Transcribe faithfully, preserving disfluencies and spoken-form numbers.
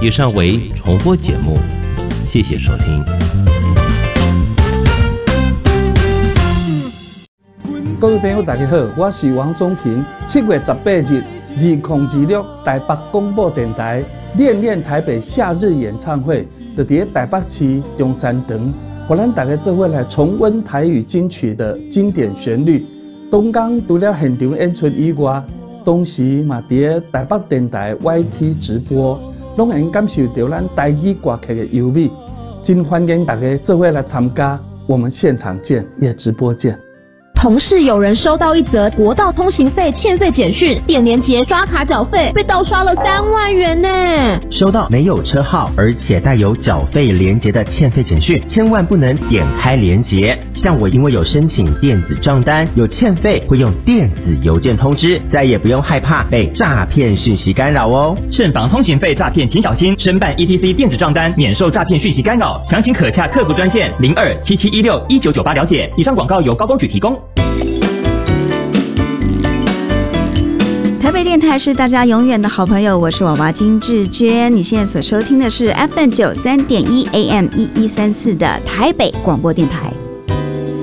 以上为重播节目，谢谢收听。 各位朋友大家好，我是王宗平。七月十八日，二零二六台北广播电台恋恋台北夏日演唱会，就在台北市中山堂，互咱大家做伙来重温台语金曲的经典旋律。东港除了现场演出以外，同时嘛在台北电台 Y T 直播，拢会感受到咱台语歌曲的优美。真欢迎大家做伙来参加，我们现场见，也直播见。 同事有人收到一则国道通行费欠费简讯，点连结刷卡缴费，被盗刷了三万元呢。 收到没有车号而且带有缴费连结的欠费简讯，千万不能点开连结。像我因为有申请电子账单，有欠费会用电子邮件通知，再也不用害怕被诈骗讯息干扰哦。 慎防通行费诈骗，请小心。申办 E T C 电子账单，免受诈骗讯息干扰。详情可洽客服专线零二七七一六一九九八了解。以上广告由高工局提供。 台北电台是大家永远的好朋友，我是娃娃金志娟。你现在所收听的是 F M 九三点一 A M 一一三四的台北广播电台。